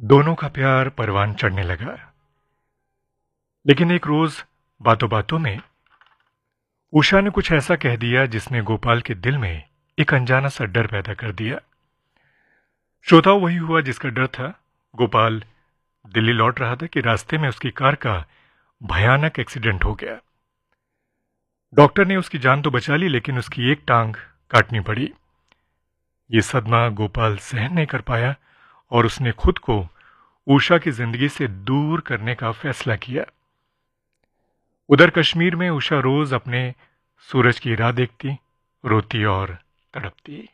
दोनों का प्यार परवान चढ़ने लगा। लेकिन एक रोज बातों बातों में उषा ने कुछ ऐसा कह दिया जिसने गोपाल के दिल में एक अनजाना सा डर पैदा कर दिया। श्रोताओं, वही हुआ जिसका डर था। गोपाल दिल्ली लौट रहा था कि रास्ते में उसकी कार का भयानक एक्सीडेंट हो गया। डॉक्टर ने उसकी जान तो बचा ली, लेकिन उसकी एक टांग काटनी पड़ी। ये सदमा गोपाल सहन नहीं कर पाया और उसने खुद को उषा की जिंदगी से दूर करने का फैसला किया। उधर कश्मीर में उषा रोज अपने सूरज की राह देखती, रोती और तड़पती।